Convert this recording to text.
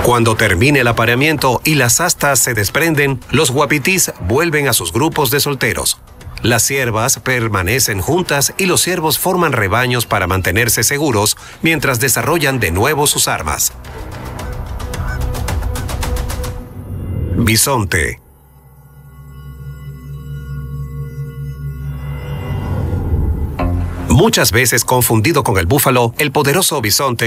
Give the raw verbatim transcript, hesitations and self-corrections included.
Cuando termine el apareamiento y las astas se desprenden, los guapitís vuelven a sus grupos de solteros. Las ciervas permanecen juntas y los ciervos forman rebaños para mantenerse seguros mientras desarrollan de nuevo sus armas. Bisonte. Muchas veces confundido con el búfalo, el poderoso bisonte